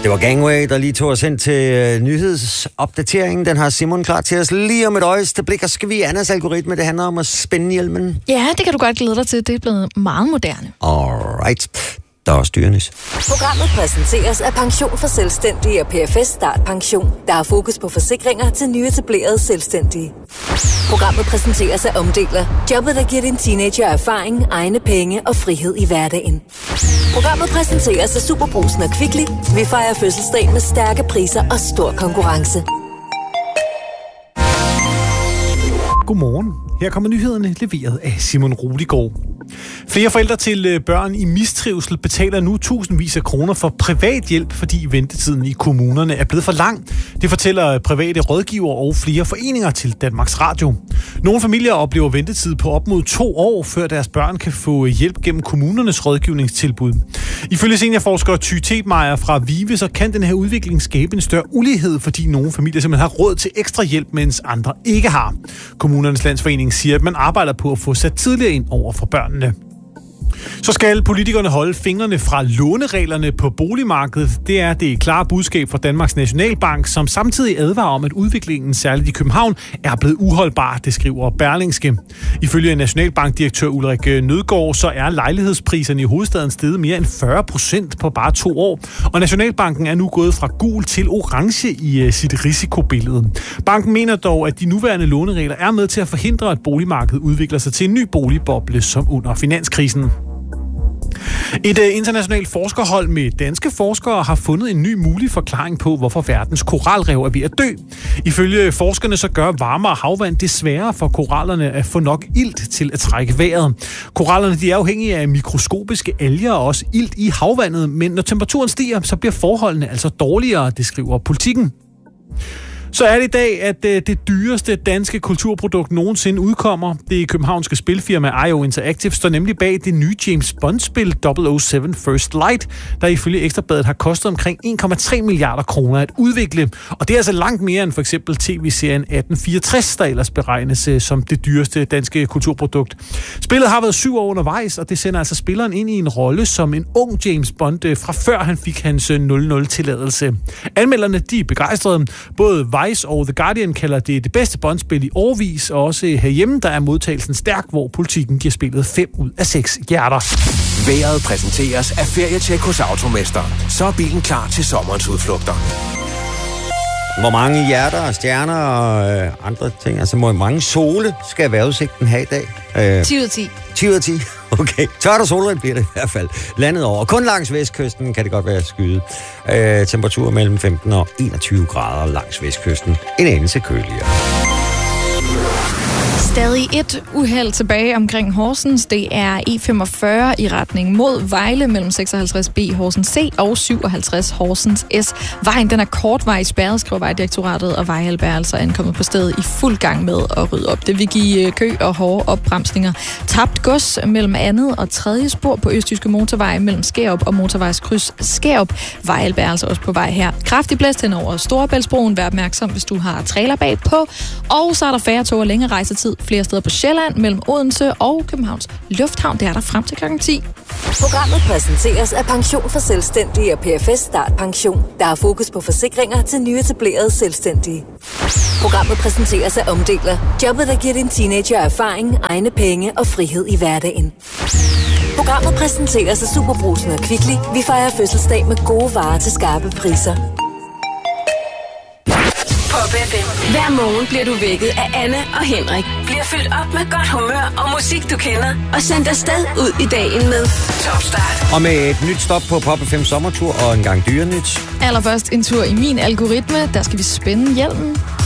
Det var Gangway, der lige tog os hen til nyhedsopdateringen. Den har Simon klar til os lige om et øjeblik. Blik, og skal vi Annas algoritme. Det handler om at spænde hjelmen. Ja, det kan du godt glæde dig til. Det er blevet meget moderne. Alright. Der er styrenis. Programmet præsenteres af Pension for Selvstændige og PFS Start Pension, der har fokus på forsikringer til nyetablerede selvstændige. Programmet præsenteres af Omdeler, jobbet der giver din teenager erfaring, egne penge og frihed i hverdagen. Programmet præsenteres af Superbrugsen og Kvickly. Vi fejrer fødselsdag med stærke priser og stor konkurrence. Godmorgen. Her kommer nyhederne leveret af Simon Rudigaard. Flere forældre til børn i mistrivsel betaler nu tusindvis af kroner for privat hjælp, fordi ventetiden i kommunerne er blevet for lang. Det fortæller private rådgivere og flere foreninger til Danmarks Radio. Nogle familier oplever ventetid på op mod 2 år, før deres børn kan få hjælp gennem kommunernes rådgivningstilbud. Ifølge seniorforsker Ty Tetmeier fra VIVE, så kan den her udvikling skabe en større ulighed, fordi nogle familier simpelthen har råd til ekstra hjælp, mens andre ikke har. Kommunernes Landsforening siger, at man arbejder på at få sat tidligere ind over for børnene. Så skal politikerne holde fingrene fra lånereglerne på boligmarkedet. Det er det klare budskab fra Danmarks Nationalbank, som samtidig advarer om, at udviklingen, særligt i København, er blevet uholdbar, det skriver Berlingske. Ifølge Nationalbankdirektør Ulrik Nødgaard, så er lejlighedspriserne i hovedstaden steget mere end 40% på bare 2 år. Og Nationalbanken er nu gået fra gul til orange i sit risikobillede. Banken mener dog, at de nuværende låneregler er med til at forhindre, at boligmarkedet udvikler sig til en ny boligboble som under finanskrisen. Et internationalt forskerhold med danske forskere har fundet en ny mulig forklaring på, hvorfor verdens koralrev er ved at dø. Ifølge forskerne så gør varmere havvand det sværere for korallerne at få nok ilt til at trække vejret. Korallerne de er afhængige af mikroskopiske alger og også ilt i havvandet, men når temperaturen stiger, så bliver forholdene altså dårligere, det skriver Politiken. Så er det i dag, at det dyreste danske kulturprodukt nogensinde udkommer. Det københavnske spilfirma IO Interactive står nemlig bag det nye James Bond-spil 007 First Light, der ifølge Ekstrabladet har kostet omkring 1,3 milliarder kroner at udvikle. Og det er altså langt mere end for eksempel tv-serien 1864, der ellers beregnes som det dyreste danske kulturprodukt. Spillet har været 7 år undervejs, og det sender altså spilleren ind i en rolle som en ung James Bond fra før han fik hans 00-tilladelse. Anmelderne de er begejstrede. Både Vice og The Guardian kalder det bedste Bond-spil i årevis, og også herhjemme, der er modtagelsen stærk, hvor Politiken giver spillet 5 ud af 6 hjerter. Vejret præsenteres af Ferietjek hos Automester. Så er bilen klar til sommerens udflugter. Hvor mange hjerter og stjerner og andre ting, altså hvor mange sole skal vejrudsigten have i dag? 10 ud af 10. 10 ud af 10? Okay. Tørt og solrigt bliver det i hvert fald. Landet over. Kun langs vestkysten kan det godt være at skyde. Temperaturer mellem 15 og 21 grader langs vestkysten. En anelse køligere. Stadig et uheld tilbage omkring Horsens. Det er E45 i retning mod Vejle mellem 56B Horsens C og 57 Horsens S. Vejen den er kortvejs spærret, skriver Vejdirektoratet, og vejhjælp er altså ankommet på stedet i fuld gang med at rydde op. Det vil give kø og hårde opbremsninger. Tabt gods mellem andet og tredje spor på Østjyske Motorvej mellem Skærup og Motorvejskryds Skærup. Vejhjælp er altså også på vej her. Kraftig blæst hen over Storebæltsbroen. Vær opmærksom, hvis du har trailer bagpå. Og så er der færre tog og længere rejsetid flere steder på Sjælland, mellem Odense og Københavns Lufthavn. Det er der frem til kl. 10. Programmet præsenteres af Pension for Selvstændige og PFS Start Pension, der har fokus på forsikringer til nyetablerede selvstændige. Programmet præsenteres af Omdeler, jobbet der giver din teenager erfaring, egne penge og frihed i hverdagen. Programmet præsenteres af Superbrugsen og Kvickly. Vi fejrer fødselsdag med gode varer til skarpe priser. Pop FM. Hver morgen bliver du vækket af Anne og Henrik. Bliver fyldt op med godt humør og musik, du kender. Og sendt afsted ud i dagen med Top Start. Og med et nyt stop på Pop FM sommertur og en gang dyrenyt. Allerførst en tur i min algoritme. Der skal vi spænde hjelmen.